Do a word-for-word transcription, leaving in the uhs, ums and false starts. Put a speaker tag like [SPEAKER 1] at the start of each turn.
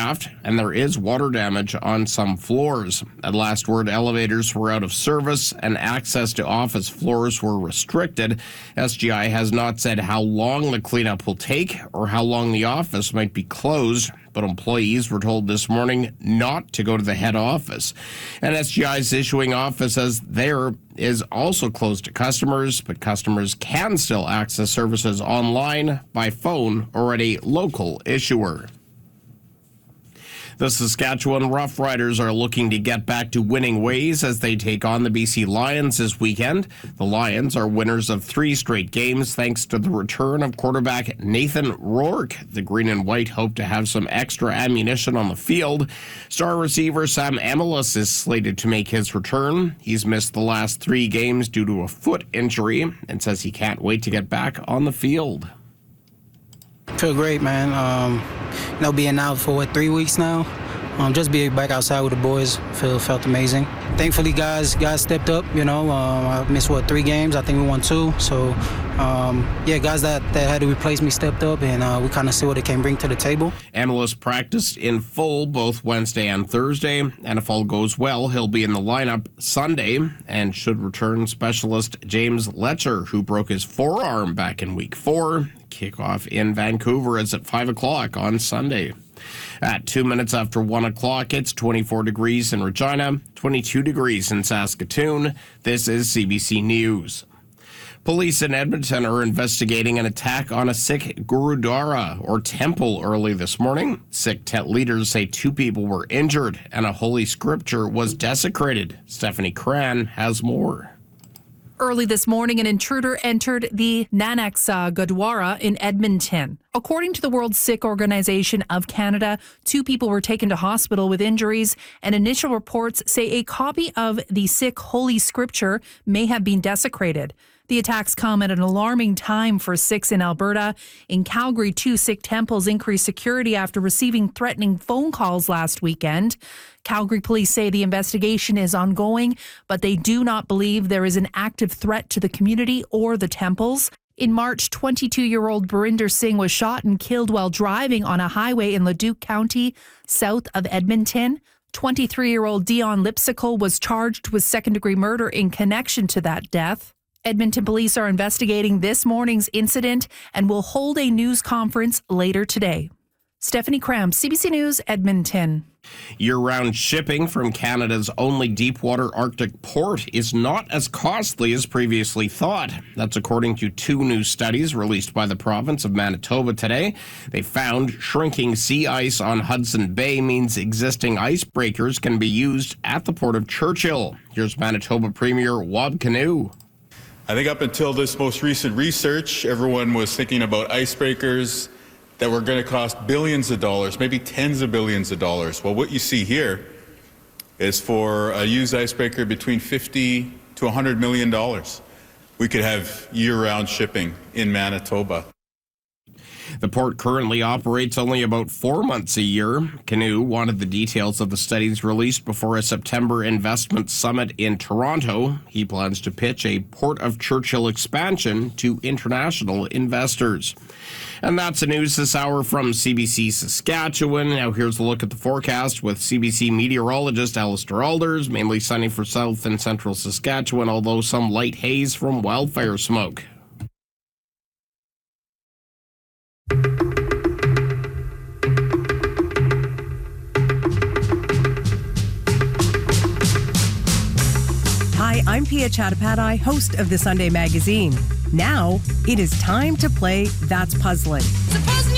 [SPEAKER 1] shaft, and there is water damage on some floors. At last word, elevators were out of service, and access to office floors were restricted. S G I has not said how long the cleanup will take or how long the office might be closed, but employees were told this morning not to go to the head office. And S G I's issuing office says there is also closed to customers, but customers can still access services online, by phone, or at a local issuer. The Saskatchewan Roughriders are looking to get back to winning ways as they take on the B C Lions this weekend. The Lions are winners of three straight games thanks to the return of quarterback Nathan Rourke. The Green and White hope to have some extra ammunition on the field. Star receiver Sam Amelis is slated to make his return. He's missed the last three games due to a foot injury and says he can't wait to get back on the field.
[SPEAKER 2] Feel great, man. Um, you know, being out for what, three weeks now. Um, just being back outside with the boys feel felt amazing. Thankfully, guys, guys stepped up. You know, um, I missed what three games. I think we won two. So, um, yeah, guys that, that had to replace me stepped up, and uh, we kind of see what they can bring to the table.
[SPEAKER 1] Amelis practiced in full both Wednesday and Thursday, and if all goes well, he'll be in the lineup Sunday and should return specialist James Letcher, who broke his forearm back in week four. Kickoff in Vancouver is at five o'clock on Sunday. At two minutes after one o'clock, it's twenty-four degrees in Regina, twenty-two degrees in Saskatoon. This is C B C News. Police in Edmonton are investigating an attack on a Sikh Gurudwara, or temple, early this morning. Sikh tent leaders say two people were injured and a holy scripture was desecrated. Stephanie Cran has more.
[SPEAKER 3] Early this morning, an intruder entered the Nanak Sah Gurdwara in Edmonton. According to the World Sikh Organization of Canada, two people were taken to hospital with injuries, and initial reports say a copy of the Sikh Holy Scripture may have been desecrated. The attacks come at an alarming time for Sikhs in Alberta. In Calgary, two Sikh temples increased security after receiving threatening phone calls last weekend. Calgary police say the investigation is ongoing, but they do not believe there is an active threat to the community or the temples. In March, twenty-two-year-old Barinder Singh was shot and killed while driving on a highway in Leduc County, south of Edmonton. twenty-three-year-old Dion Lipsicle was charged with second-degree murder in connection to that death. Edmonton police are investigating this morning's incident and will hold a news conference later today. Stephanie Cram, C B C News, Edmonton.
[SPEAKER 1] Year-round shipping from Canada's only deepwater Arctic port is not as costly as previously thought. That's according to two new studies released by the province of Manitoba today. They found shrinking sea ice on Hudson Bay means existing icebreakers can be used at the Port of Churchill. Here's Manitoba Premier Wab Kinew.
[SPEAKER 4] I think up until this most recent research, everyone was thinking about icebreakers that were going to cost billions of dollars, maybe tens of billions of dollars. Well, what you see here is for a used icebreaker between fifty to one hundred million dollars. We could have year-round shipping in Manitoba.
[SPEAKER 1] The port currently operates only about four months a year. Kinew wanted the details of the studies released before a September investment summit in Toronto. He plans to pitch a Port of Churchill expansion to international investors. And that's the news this hour from C B C Saskatchewan. Now here's a look at the forecast with C B C meteorologist Alistair Alders. Mainly sunny for south and central Saskatchewan, although some light haze from wildfire smoke.
[SPEAKER 5] Hi, I'm Pia Chattopadhyay, host of the Sunday Magazine. Now, it is time to play That's Puzzling.
[SPEAKER 6] Suppose